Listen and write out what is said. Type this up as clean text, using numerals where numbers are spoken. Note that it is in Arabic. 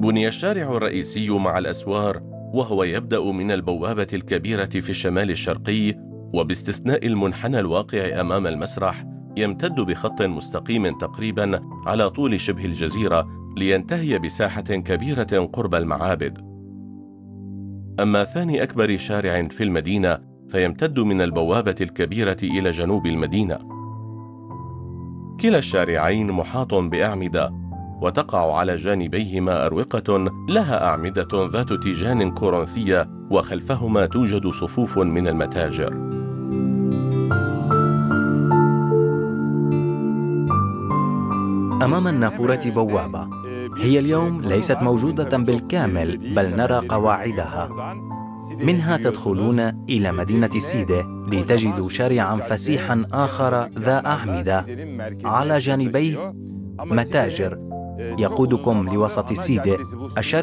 بني الشارع الرئيسي مع الأسوار، وهو يبدأ من البوابة الكبيرة في الشمال الشرقي، وباستثناء المنحنى الواقع أمام المسرح يمتد بخط مستقيم تقريبا على طول شبه الجزيرة، لينتهي بساحة كبيرة قرب المعابد. أما ثاني أكبر شارع في المدينة فيمتد من البوابة الكبيرة إلى جنوب المدينة. كلا الشارعين محاط بأعمدة، وتقع على جانبيهما أروقة لها أعمدة ذات تيجان كورنثية، وخلفهما توجد صفوف من المتاجر. أمام النافورة بوابة، هي اليوم ليست موجودة بالكامل، بل نرى قواعدها. منها تدخلون إلى مدينة سيدة لتجدوا شارعا فسيحا آخر ذا أعمدة على جانبيه متاجر يقودكم لوسط سيدة.